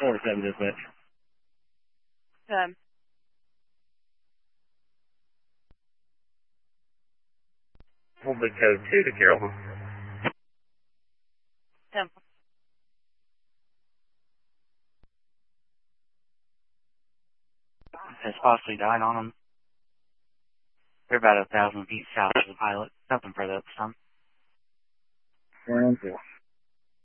4-7 dispatch. Hold the code 2 to Carrollton. 10. Has possibly died on them. They're about 1,000 feet south of the pilot. Nothing further up some. 4-4.